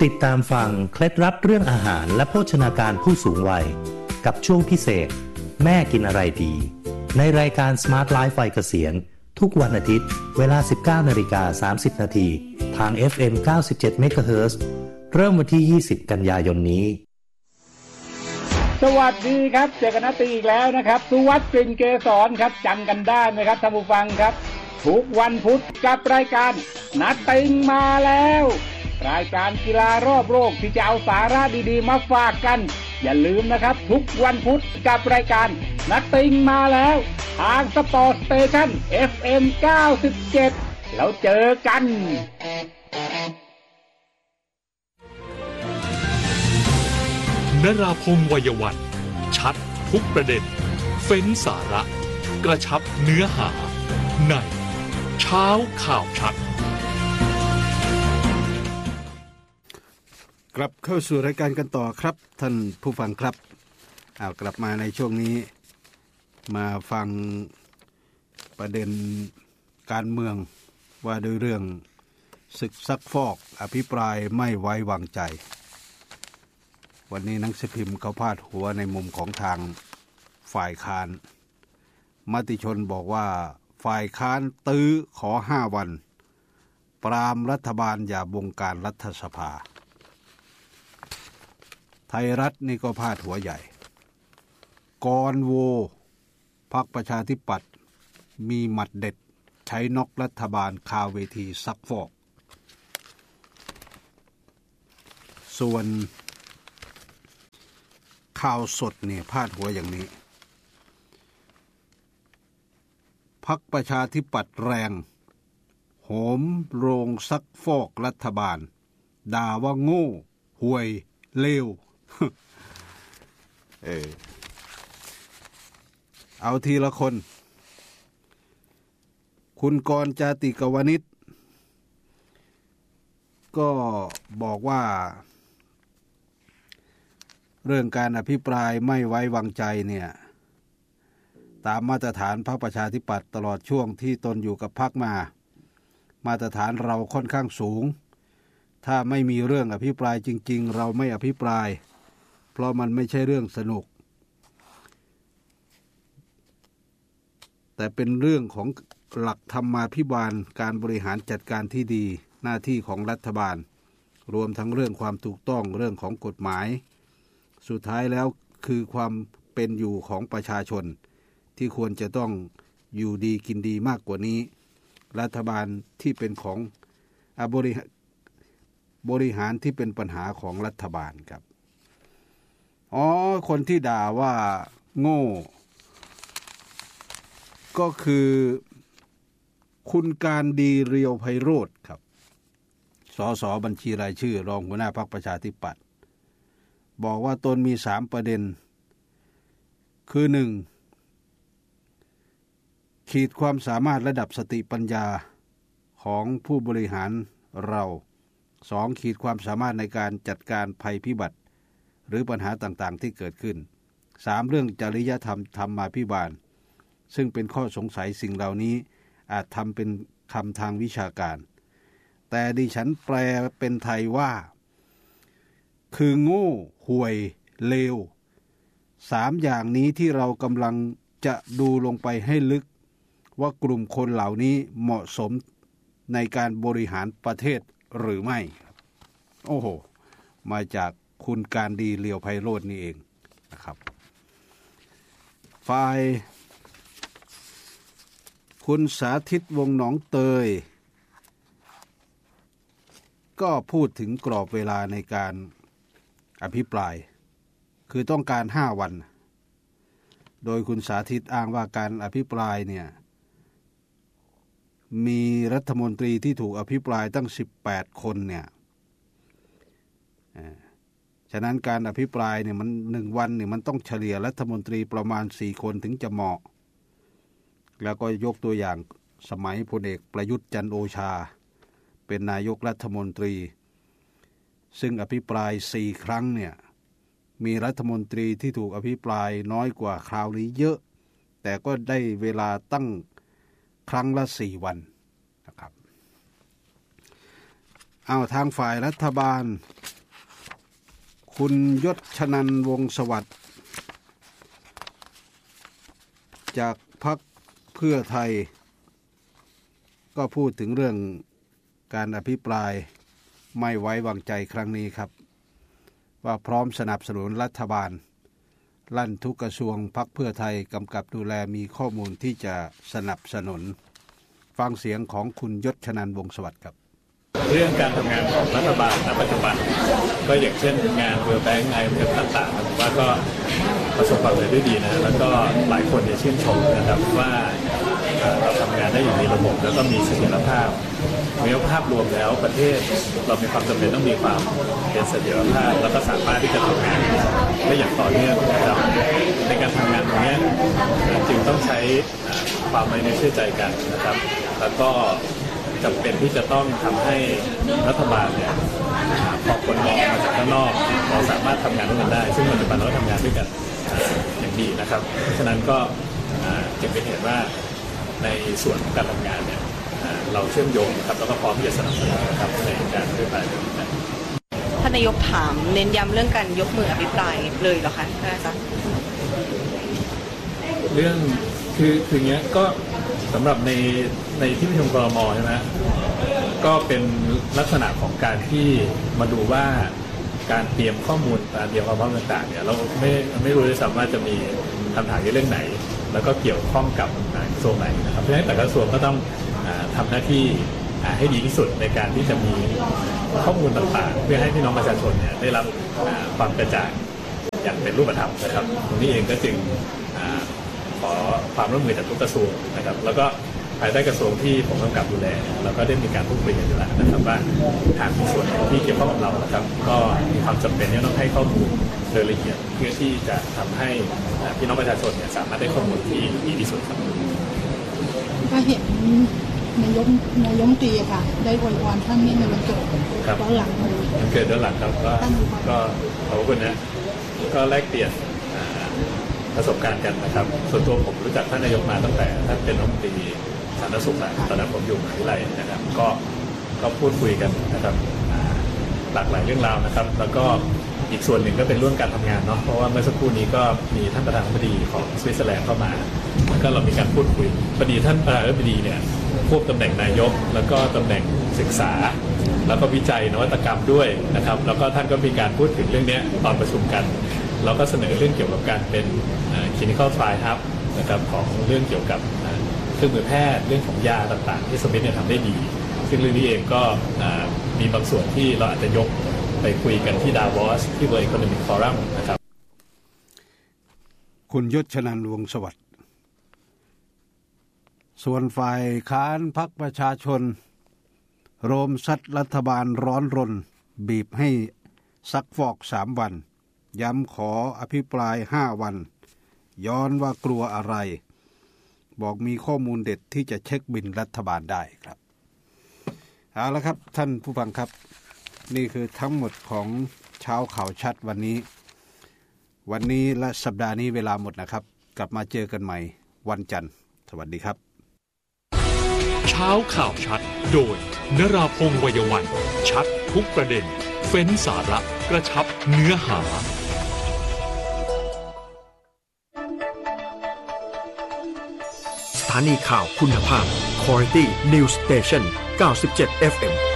ติดตามฟังเคล็ดลับเรื่องอาหารและโภชนาการผู้สูงวัยกับช่วงพิเศษแม่กินอะไรดีในรายการ Smart Life วัยเกษียณทุกวันอาทิตย์เวลา 19:30 น.ทาง FM 97 MHz เริ่มวันที่ 20 กันยายนนี้สวัสดีครับเจอกันนัดตีอีกแล้วนะครับสุวัสดิ์ กลิ่นเกษรครับจำกันได้ไหมครับท่านผู้ฟังครับทุกวันพุธกับรายการนัดติงมาแล้วรายการกีฬารอบโลกที่จะเอาสาระดีๆมาฝากกันอย่าลืมนะครับทุกวันพุธกับรายการนัดติงมาแล้วทางสปอร์ตสเตชัน FM 97แล้วเจอกันนราพงษ์ วัยวันชัดทุกประเด็นเฟ้นสาระกระชับเนื้อหาในเช้าข่าวชัดกลับเข้าสู่รายการกันต่อครับท่านผู้ฟังครับกลับมาในช่วงนี้มาฟังประเด็นการเมืองว่าด้วยเรื่องศึกซักฟอกอภิปรายไม่ไว้วางใจวันนี้หนังสือพิมพ์เขาพาดหัวในมุมของทางฝ่ายค้านมติชนบอกว่าฝ่ายค้านตื้อขอ5 วันปรามรัฐบาลอย่าบงการรัฐสภาไทยรัฐนี่ก็พาดหัวใหญ่กรโวพรรคประชาธิปัตย์มีหมัดเด็ดใช้น็อกรัฐบาลคาเวทีซักฟอกส่วนข่าวสดเนี่ยพาดหัวอย่างนี้พรรคประชาธิปัตย์แรงโหมโรงซักฟอกรัฐบาลด่าว่าโง่ห่วยเลว เอาทีละคนคุณกรณ์ จาติกวณิชก็บอกว่าเรื่องการอภิปรายไม่ไว้วางใจเนี่ยตามมาตรฐานพรรคประชาธิปัตย์ตลอดช่วงที่ตนอยู่กับพรรคมาตรฐานเราค่อนข้างสูงถ้าไม่มีเรื่องอภิปรายจริงๆเราไม่อภิปรายเพราะมันไม่ใช่เรื่องสนุกแต่เป็นเรื่องของหลักธรรมาภิบาลการบริหารจัดการที่ดีหน้าที่ของรัฐบาลรวมทั้งเรื่องความถูกต้องเรื่องของกฎหมายสุดท้ายแล้วคือความเป็นอยู่ของประชาชนที่ควรจะต้องอยู่ดีกินดีมากกว่านี้รัฐบาลที่เป็นของบริหารที่เป็นปัญหาของรัฐบาลครับคนที่ด่าว่าโง่ก็คือคุณการดีเรียวไพโรจน์ครับสสบัญชีรายชื่อรองหัวหน้าพรรคประชาธิปัตย์บอกว่าตนมี3 ประเด็นคือ1ขีดความสามารถระดับสติปัญญาของผู้บริหารเรา2ขีดความสามารถในการจัดการภัยพิบัติหรือปัญหาต่างๆที่เกิดขึ้น3เรื่องจริยธรรมธรรมาภิบาลซึ่งเป็นข้อสงสัยสิ่งเหล่านี้อาจทำเป็นคำทางวิชาการแต่ดิฉันแปลเป็นไทยว่าคือโง่ห่วยเลว3อย่างนี้ที่เรากำลังจะดูลงไปให้ลึกว่ากลุ่มคนเหล่านี้เหมาะสมในการบริหารประเทศหรือไม่โอ้โหมาจากคุณการดีเลียวไพโรจน์นี่เองนะครับฝ่ายคุณสาธิตวงศ์หนองเตยก็พูดถึงกรอบเวลาในการอภิปรายคือต้องการ5 วันโดยคุณสาธิตอ้างว่าการอภิปรายเนี่ยมีรัฐมนตรีที่ถูกอภิปรายตั้ง18 คนเนี่ยฉะนั้นการอภิปรายเนี่ยมัน1 วันเนี่ยมันต้องเฉลี่ยรัฐมนตรีประมาณ4 คนถึงจะเหมาะแล้วก็ยกตัวอย่างสมัยพลเอกประยุทธ์จันทร์โอชาเป็นนายกรัฐมนตรีซึ่งอภิปราย4 ครั้งเนี่ยมีรัฐมนตรีที่ถูกอภิปรายน้อยกว่าคราวนี้เยอะแต่ก็ได้เวลาตั้งครั้งละ4 วันนะครับทางฝ่ายรัฐบาลคุณยศชนันท์วงศ์สวัสดิ์จากพรรคเพื่อไทยก็พูดถึงเรื่องการอภิปรายไม่ไว้วางใจครั้งนี้ครับว่าพร้อมสนับสนุนรัฐบาลลั่นทุกกระทรวงพรรคเพื่อไทยกำกับดูแลมีข้อมูลที่จะสนับสนุนฟังเสียงของคุณยศชนันท์วงศ์สวัสดิ์ครับเรื่องการทำงานของรัฐบาลณปัจจุบันก็อย่างเช่นงานWorld Bank IMFต่างๆผมว่าก็ประสบความสำเร็จได้ดีนะแล้วก็หลายคนชื่นชมนะครับว่าเราทำงานได้อย่างมีระบบแล้วก็มีเสถียรภาพภาพรวมแล้วประเทศเรามีความจำเป็นต้องมีความเป็นเสถียรภาพแล้วก็สามารถที่จะทำงานได้อย่างต่อเนื่องนะครับในการทำงานตรงนี้จึงต้องใช้ความไว้เนื้อเชื่อใจกันนะครับแล้วก็จำเป็นที่จะต้องทำให้รัฐบาลเนี่ยพอคนมองมาจากข้างนอกเราสามารถทำงานด้วยกันได้ซึ่งปัจจุบันเราก็ทำงานด้วยกันอย่างดีนะครับเพราะฉะนั้นก็จึงเป็นเหตุว่าในส่วนของการทำงานเนี่ยเราเชื่อมโยงครับแล้วก็พร้อมที่จะสนับสนุนนะครับในการอภิปรายนี้ท่านนายกถามเน้นย้ำเรื่องการยกมืออภิปรายเลยเหรอคะท่านอาจารย์เรื่องคืออย่างเงี้ยก็สำหรับในที่ประชุมกรม.ใช่ไหมก็เป็นลักษณะของการที่มาดูว่าการเตรียมข้อมูลการเตรียมความพร้อมต่างๆเนี่ยเราไม่รู้ด้วยซ้ำว่าจะมีคำถามในเรื่องไหนแล้วก็เกี่ยวข้องกับกระทรวงไหนนะครับเพราะฉะนั้นแต่ละกระทรวงก็ต้องทำหน้าที่ให้ดีที่สุดในการที่จะมีข้อมูลต่างๆเพื่อให้พี่น้องประชาชนเนี่ยได้รับความกระจ่างอย่างเป็นรูปธรรมนะครับตรงนี้เองก็จึงขอความร่วมมือจากทุกกระทรวงนะครับแล้วก็ภายใต้กระทรวงที่ผมกำกับดูแลเราก็ได้มีการพูดคุยกันอยู่แล้วนะครับว่าทางส่วนที่เกี่ยวข้องกับเรานะครับก็มีความจำเป็นที่ต้องให้ข้อมูลโดยละเอียดเพื่อที่จะทำให้พี่น้องประชาชนเนี่ยสามารถได้ข้อมูลที่ดีที่สุดครับก็เห็นนายกตรีค่ะได้อวยพรท่านในวันเกิดย้อนหลังวันเกิดย้อนหลังครับก็ขอบคุณนะก็แลกเปลี่ยนประสบการณ์กันนะครับส่วนตัวผมรู้จักท่านนายกมาตั้งแต่ท่านเป็นรัฐมนตรีสาธารณสุขตอนนั้นผมอยู่มหาวิทยาลัยนะครับก็พูดคุยกันนะครับหลากหลายเรื่องราวนะครับแล้วก็อีกส่วนหนึ่งก็เป็นเรื่องการทำงานเนาะเพราะว่าเมื่อสักครู่นี้ก็มีท่านประธานาธิบดีของสวิตเซอร์แลนด์เข้ามาแล้วก็เรามีการพูดคุยพอดีท่านประธานาธิบดีเนี่ยควบตำแหน่งนายกแล้วก็ตำแหน่งศึกษาแล้วก็วิจัยนวัตกรรมด้วยนะครับแล้วก็ท่านก็มีการพูดถึงเรื่องนี้ตอนประชุมกันเราก็เสนอเรื่องเกี่ยวกับการเป็น clinical trial hub นะครับของเรื่องเกี่ยวกับเครื่องมือแพทย์เรื่องของยาต่างๆที่สมิธเนี่ยทำได้ดีซึ่งเรื่องนี้เองก็มีบางส่วนที่เราอาจจะยกไปคุยกันที่ดาวอสที่ World Economic Forum นะครับคุณยศชนันท์วงศ์สวัสดิ์ส่วนฝ่ายค้านพรรคประชาชนโรมซัดรัฐบาลร้อนรนบีบให้ซักฟอก3 วันย้ำขออภิปราย5 วันย้อนว่ากลัวอะไรบอกมีข้อมูลเด็ดที่จะเช็คบินรัฐบาลได้ครับเอาละครับท่านผู้ฟังครับนี่คือทั้งหมดของเช้าข่าวชัดวันนี้และสัปดาห์นี้เวลาหมดนะครับกลับมาเจอกันใหม่วันจันทร์สวัสดีครับเช้าข่าวชัดโดยนราพงษ์ วัยวันชัดทุกประเด็นเฟ้นสาระกระชับเนื้อหาสถานีข่าวคุณภาพ Quality News Station 97 FM